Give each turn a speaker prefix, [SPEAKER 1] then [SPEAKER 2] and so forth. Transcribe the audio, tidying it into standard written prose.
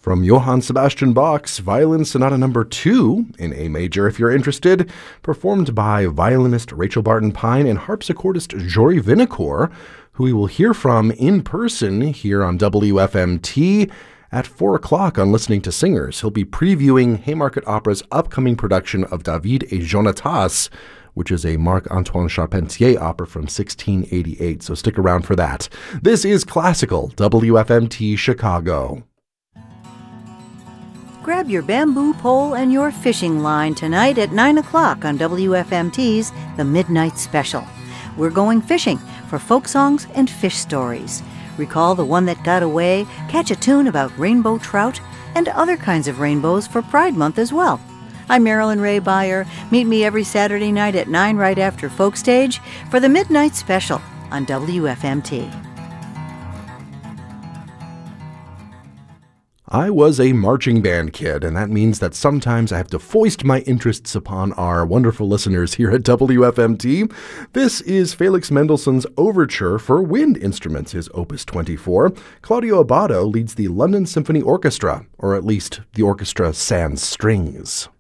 [SPEAKER 1] From Johann Sebastian Bach's Violin Sonata No. 2 in A major, if you're interested, performed by violinist Rachel Barton Pine and harpsichordist Jory Vinocour, who we will hear from in person here on WFMT at 4 o'clock on Listening to Singers. He'll be previewing Haymarket Opera's upcoming production of David et Jonatas, which is a Marc-Antoine Charpentier opera from 1688, so stick around for that. This is Classical WFMT Chicago.
[SPEAKER 2] Grab your bamboo pole and your fishing line tonight at 9 o'clock on WFMT's The Midnight Special. We're going fishing for folk songs and fish stories. Recall The One That Got Away, catch a tune about rainbow trout, and other kinds of rainbows for Pride Month as well. I'm Marilyn Ray Beyer. Meet me every Saturday night at 9 right after Folk Stage for The Midnight Special on WFMT.
[SPEAKER 1] I was a marching band kid, and that means that sometimes I have to foist my interests upon our wonderful listeners here at WFMT. This is Felix Mendelssohn's Overture for Wind Instruments, his Opus 24. Claudio Abbado leads the London Symphony Orchestra, or at least the orchestra sans strings.